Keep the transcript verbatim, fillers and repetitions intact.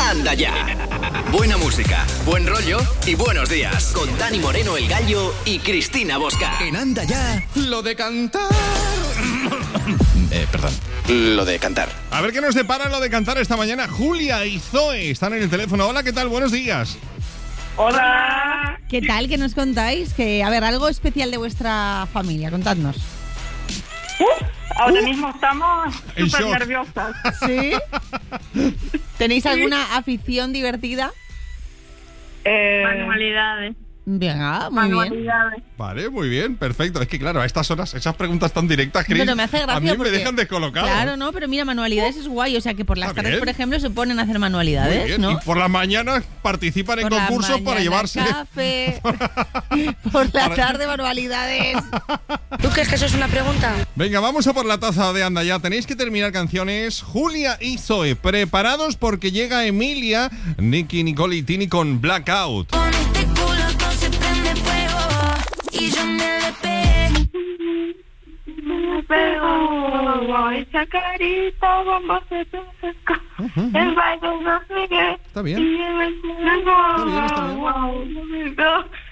Anda Ya. Buena música, buen rollo y buenos días. Con Dani Moreno, El Gallo y Cristina Bosca. En Anda Ya, lo de cantar. eh, perdón. Lo de cantar. A ver qué nos depara lo de cantar esta mañana. Julia y Zoe están en el teléfono. Hola, ¿qué tal? Buenos días. Hola. ¿Qué tal? ¿Qué nos contáis? Que, a ver, algo especial de vuestra familia, contadnos. Uh, ahora uh, mismo estamos súper shock. nerviosas. ¿Sí? ¿Tenéis alguna afición divertida? Eh, Manualidades. Venga, muy bien. Vale, muy bien, perfecto. Es que claro, a estas horas, esas preguntas tan directas, Cris, pero me hace gracia a mí me porque, dejan descolocado. Claro, no, pero mira, manualidades es guay. O sea, que por las Está tardes, bien. por ejemplo, se ponen a hacer manualidades, ¿no? Y por las mañanas participan en por concursos la para llevarse café. Por la Para- tarde, manualidades. ¿Tú crees que eso es una pregunta? Venga, vamos a por la taza de Anda Ya. Tenéis que terminar canciones. Julia y Zoe, preparados porque llega Emilia, Nicky, Nicole y Tini con Blackout. Con este culo todo se prende fuego y yo me le pegué. Me pego, esa carita, bomba se te acerca. El baile no sigue. Está bien. Y el Está bien, está bien. wow,